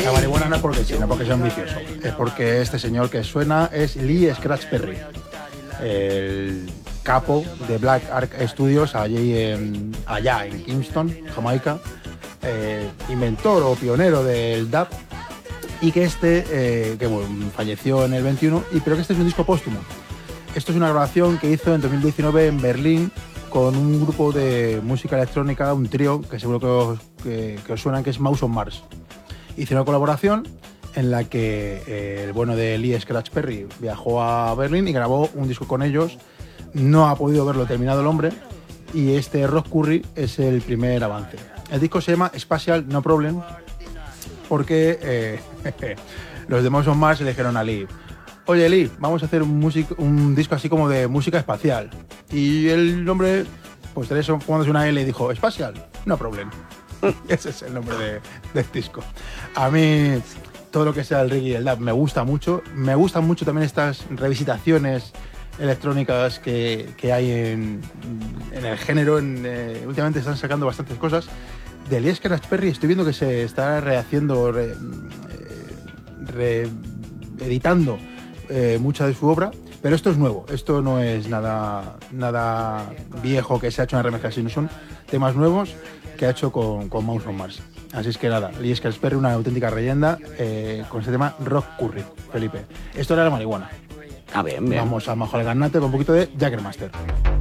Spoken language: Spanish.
La marihuana no es porque sí, no porque sea un vicioso. Es porque este señor que suena es Lee Scratch Perry, el capo de Black Ark Studios allá en Kingston, Jamaica, inventor o pionero del dub, y que falleció en el 21, pero que este es un disco póstumo. Esto es una grabación que hizo en 2019 en Berlín con un grupo de música electrónica, un trío que seguro que os suenan, que es Mouse on Mars. Hice una colaboración en la que el bueno de Lee Scratch Perry viajó a Berlín y grabó un disco con ellos. No ha podido verlo terminado el hombre, y este Rock Curry es el primer avance. El disco se llama Spatial No Problem porque los de Mouse on Mars le dijeron a Lee: oye Lee, vamos a hacer un disco así como de música espacial. Y el nombre, pues Tereso, cuando es una L, dijo: Spatial No Problem. Ese es el nombre del disco. A mí todo lo que sea el reggae y el dub me gusta mucho. Me gustan mucho también estas revisitaciones electrónicas que hay en el género. Últimamente están sacando bastantes cosas. De Lee Scratch Perry estoy viendo que se está rehaciendo, reeditando mucha de su obra, pero esto es nuevo. Esto no es nada viejo que se ha hecho en remezcla, sino son temas nuevos que ha hecho con Mouse on Mars. Así es que nada, Lee Scratch Perry, una auténtica leyenda, con este tema Rock Curry, Felipe. Esto era la marihuana. Bien. Vamos a Majo el Garnate con un poquito de Jaggermaster.